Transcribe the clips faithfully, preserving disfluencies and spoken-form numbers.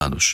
anos.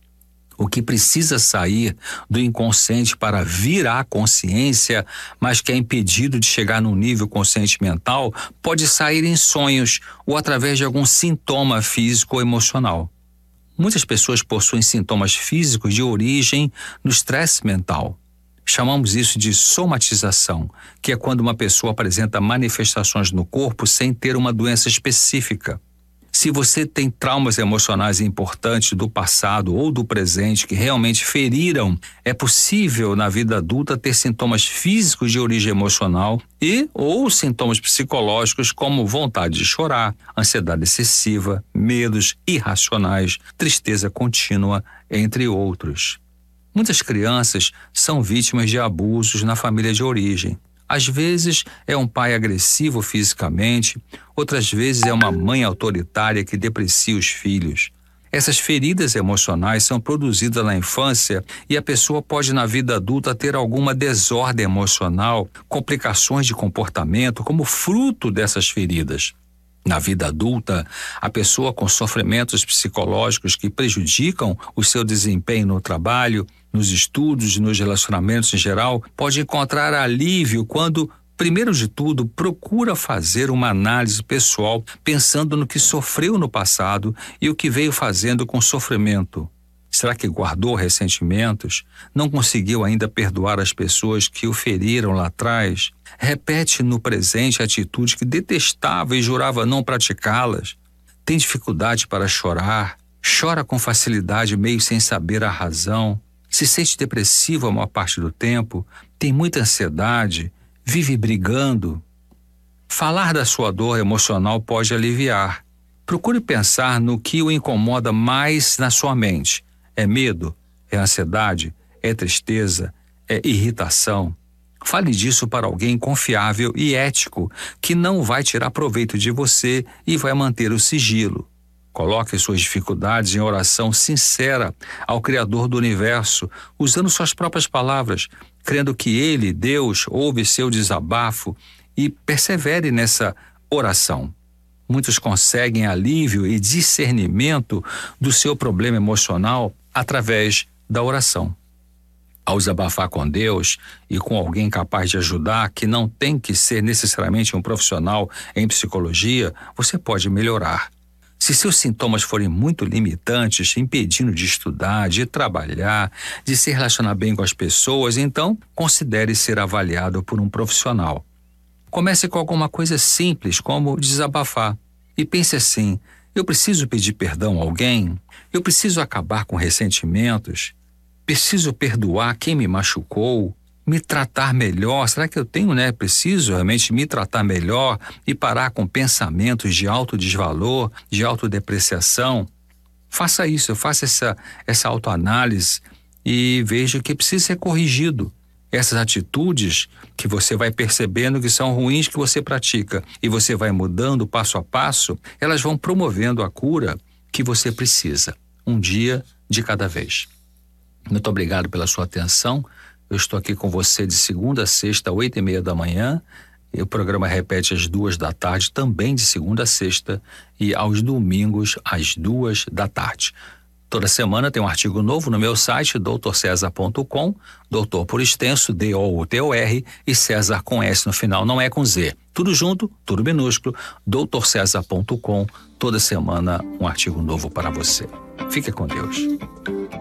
O que precisa sair do inconsciente para vir à consciência, mas que é impedido de chegar num nível consciente mental, pode sair em sonhos ou através de algum sintoma físico ou emocional. Muitas pessoas possuem sintomas físicos de origem no estresse mental. Chamamos isso de somatização, que é quando uma pessoa apresenta manifestações no corpo sem ter uma doença específica. Se você tem traumas emocionais importantes do passado ou do presente que realmente feriram, é possível na vida adulta ter sintomas físicos de origem emocional e ou sintomas psicológicos como vontade de chorar, ansiedade excessiva, medos irracionais, tristeza contínua, entre outros. Muitas crianças são vítimas de abusos na família de origem. Às vezes é um pai agressivo fisicamente, outras vezes é uma mãe autoritária que deprecia os filhos. Essas feridas emocionais são produzidas na infância e a pessoa pode na vida adulta ter alguma desordem emocional, complicações de comportamento como fruto dessas feridas. Na vida adulta, a pessoa com sofrimentos psicológicos que prejudicam o seu desempenho no trabalho, nos estudos e nos relacionamentos em geral, pode encontrar alívio quando, primeiro de tudo, procura fazer uma análise pessoal pensando no que sofreu no passado e o que veio fazendo com o sofrimento. Será que guardou ressentimentos? Não conseguiu ainda perdoar as pessoas que o feriram lá atrás? Repete no presente atitudes que detestava e jurava não praticá-las? Tem dificuldade para chorar? Chora com facilidade, meio sem saber a razão? Se sente depressivo a maior parte do tempo? Tem muita ansiedade? Vive brigando? Falar da sua dor emocional pode aliviar. Procure pensar no que o incomoda mais na sua mente. É medo? É ansiedade? É tristeza? É irritação? Fale disso para alguém confiável e ético, que não vai tirar proveito de você e vai manter o sigilo. Coloque suas dificuldades em oração sincera ao Criador do Universo, usando suas próprias palavras, crendo que Ele, Deus, ouve seu desabafo e persevere nessa oração. Muitos conseguem alívio e discernimento do seu problema emocional através da oração. Ao desabafar com Deus e com alguém capaz de ajudar, que não tem que ser necessariamente um profissional em psicologia, você pode melhorar. Se seus sintomas forem muito limitantes, impedindo de estudar, de trabalhar, de se relacionar bem com as pessoas, então considere ser avaliado por um profissional. Comece com alguma coisa simples, como desabafar. E pense assim: eu preciso pedir perdão a alguém? Eu preciso acabar com ressentimentos? Preciso perdoar quem me machucou? Me tratar melhor? Será que eu tenho, né? Preciso realmente me tratar melhor e parar com pensamentos de autodesvalor, de autodepreciação? Faça isso, faça essa, essa autoanálise e veja que precisa ser corrigido. Essas atitudes que você vai percebendo que são ruins que você pratica e você vai mudando passo a passo, elas vão promovendo a cura que você precisa, um dia de cada vez. Muito obrigado pela sua atenção. Eu estou aqui com você de segunda a sexta, oito e meia da manhã. E o programa repete às duas da tarde, também de segunda a sexta, e aos domingos às duas da tarde. Toda semana tem um artigo novo no meu site, doutor cesar ponto com, doutor por extenso, D O T O R, e César com S no final, não é com Z. Tudo junto, tudo minúsculo, doutor cesar ponto com. Toda semana um artigo novo para você. Fique com Deus.